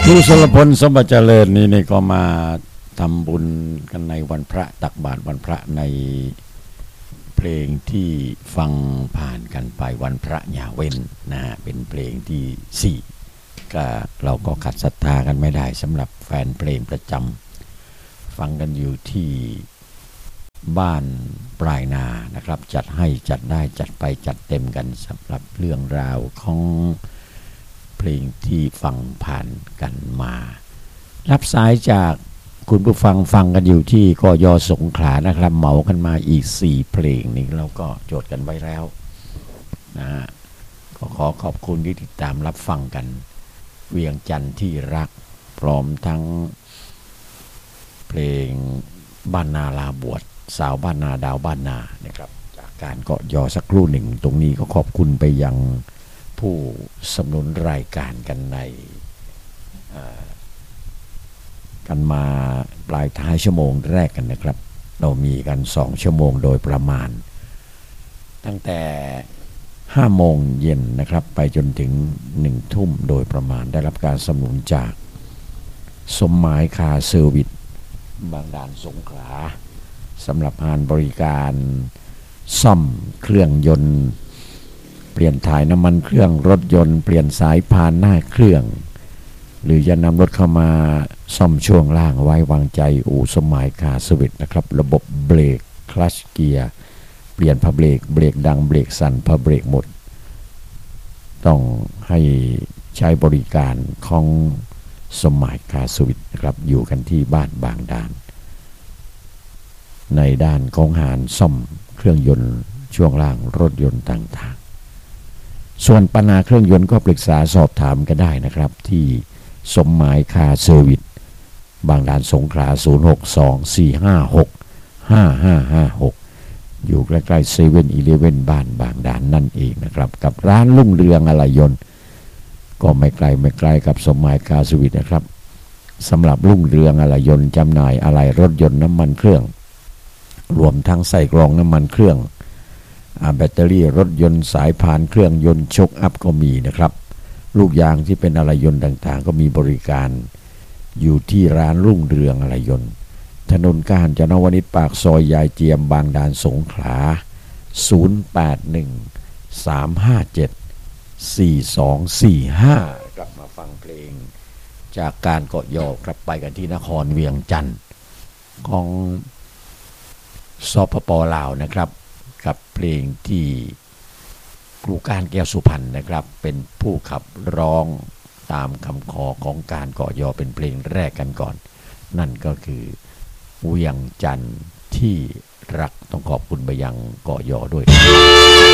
ครูสรพลสมบัติเจริญนี่ก็มาทำบุญกันในวันพระตักบาตรวันพระในเพลงที่ฟังผ่านกันไปวันพระอย่าเว้นนะฮะเป็นเพลงที่4ก็เราก็ขัดศรัทธากันไม่ได้สำหรับแฟนเพลงประจำฟังกันอยู่ที่บ้านปลายนานะครับจัดให้จัดได้จัดไปจัดเต็มกันสำหรับเรื่องราวของเพลงที่ฟังผ่านกันมารับสายจากคุณผู้ฟังฟังกันอยู่ที่กย.สงขลานะครับเหมากันมาอีก4เพลงนี้เราก็โจทย์กันไว้แล้วนะฮะก็ขอขอบคุณที่ติดตามรับฟังกันเวียงจันทร์ที่รักพร้อมทั้งเพลงบ้านนาลาบวชสาวบ้านนาดาวบ้านนานะครับจากการเกาะยอสักครู่หนึ่งตรงนี้ก็ขอบคุณไปยังผู้สนับสนุนรายการกันในกันมาปลายท้ายชั่วโมงแรกกันนะครับเรามีกัน2ชั่วโมงโดยประมาณตั้งแต่5 โมงเย็นนะครับไปจนถึง1 ทุ่มโดยประมาณได้รับการสนับสนุนจากสมหมายคาร์เซอร์วิสบางด่านสงขลาสำหรับงานบริการซ่อมเครื่องยนต์เปลี่ยนถ่ายน้ำมันเครื่องรถยนต์เปลี่ยนสายพานหน้าเครื่องหรือจะนำรถเข้ามาซ่อมช่วงล่างไว้วางใจอู่สมหมายคาร์เซอร์วิสนะครับระบบเบรกคลัตช์เกียร์เปลี่ยนผ้าเบรกเบรกดังเบรกสั่นผ้าเบรกหมดต้องให้ใช้บริการของสมหมายคาร์เซอร์วิสนะครับอยู่กันที่บ้านบางด่านในด้านของงานซ่อมเครื่องยนต์ช่วงล่างรถยนต์ต่างๆส่วนปัญหาเครื่องยนต์ก็ปรึกษาสอบถามกันได้นะครับที่สมหมายคาร์เซอร์วิสบางด่านสงขลา0624565556อยู่ใกล้ๆเซเว่นอีเลฟเว่นบ้านบางด่านนั่นเองนะครับกับร้านรุ่งเรืองอะไหล่ยนต์ก็ไม่ไกลกับสมหมายคาร์เซอร์วิสนะครับสำหรับรุ่งเรืองอะไหล่ยนต์จำหน่ายอะไหล่รถยนต์น้ำมันเครื่องรวมทั้งใส่กรองน้ำมันเครื่องแบตเตอรี่รถยนต์สายพานเครื่องยนต์ชกอัพก็มีนะครับลูกยางที่เป็นอะไหล่ยนต์ต่างๆก็มีบริการอยู่ที่ร้านรุ่งเรืองอะไหล่ยนต์ถนนกาญจนวนิชปากซอยยายเจียมบางด่านสงขลา0813574245กลับมาฟังเพลงจากการเกาะยอกลับไปกันที่นครเวียงจันทร์ของสปป.ลาวนะครับกับเพลงที่ครูการแก้วสุพรรณนะครับเป็นผู้ขับร้องตามคำขอของการเกาะยอเป็นเพลงแรกกันก่อนนั่นก็คือเวียงจันทร์ที่รักต้องขอบคุณไปยังเกาะยอด้วย